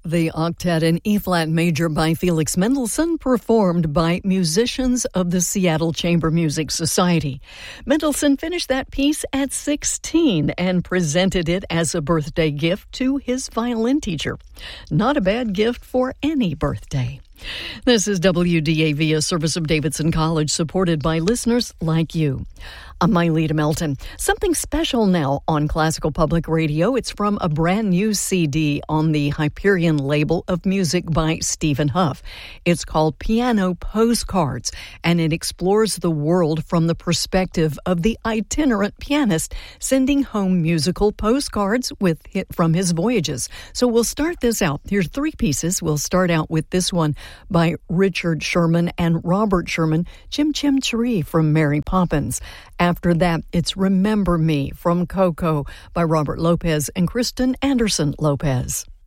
The octet in E-flat major by Felix Mendelssohn, performed by musicians of the Seattle Chamber Music Society. Mendelssohn finished that piece at 16 and presented it as a birthday gift to his violin teacher. Not a bad gift for any birthday. This is WDAV, a service of Davidson College, supported by listeners like you. I'm Myleta Melton. Something special now on Classical Public Radio. It's from a brand new CD on the Hyperion label of music by Stephen Huff. It's called Piano Postcards, and it explores the world from the perspective of the itinerant pianist sending home musical postcards from his voyages. So we'll start this out. Here's three pieces. We'll start out with this one by Richard Sherman and Robert Sherman, Chim Chim Cheree from Mary Poppins. After that, it's Remember Me from Coco by Robert Lopez and Kristen Anderson Lopez.